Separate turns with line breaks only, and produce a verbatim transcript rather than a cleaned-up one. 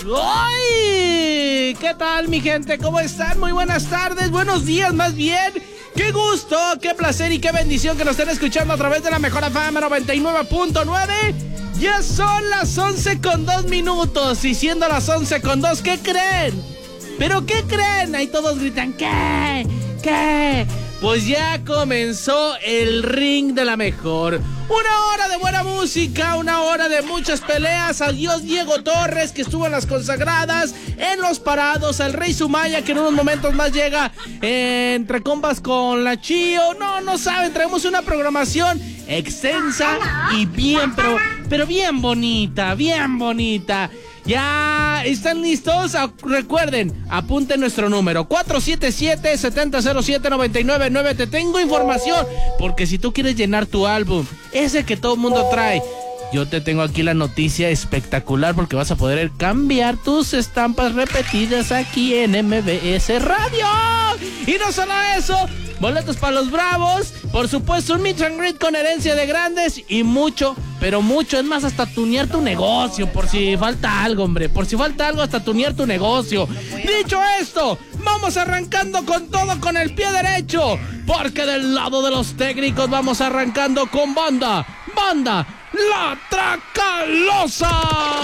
¡Ay! ¿Qué tal, mi gente? ¿Cómo están? Muy buenas tardes, buenos días más bien. ¡Qué gusto, qué placer y qué bendición que nos estén escuchando a través de la mejor F M noventa y nueve punto nueve! Ya son las once con dos minutos y siendo las once con dos, ¿qué creen? ¿Pero qué creen? Ahí todos gritan, ¿qué? ¿Qué? Pues ya comenzó el ring de la mejor. Una hora de buena música, una hora de muchas peleas. Adiós Diego Torres, que estuvo en las consagradas, en los parados. Al Rey Sumaya, que en unos momentos más llega eh, entre combas con la Chío. No, no saben, traemos una programación extensa y bien, pero, pero bien bonita, bien bonita. ¿Ya están listos? A- recuerden, apunten nuestro número cuatro siete siete, siete cero cero siete, nueve nueve nueve. Te tengo información, porque si tú quieres llenar tu álbum, ese que todo el mundo trae, yo te tengo aquí la noticia espectacular, porque vas a poder cambiar tus estampas repetidas aquí en M B S Radio. Y no solo eso, boletos para los Bravos, por supuesto un meet and greet con herencia de grandes y mucho, pero mucho, es más, hasta tunear tu negocio, por si falta algo, hombre, por si falta algo, hasta tunear tu negocio. Dicho esto, vamos arrancando con todo con el pie derecho, porque del lado de los técnicos vamos arrancando con banda, banda, La Tracalosa.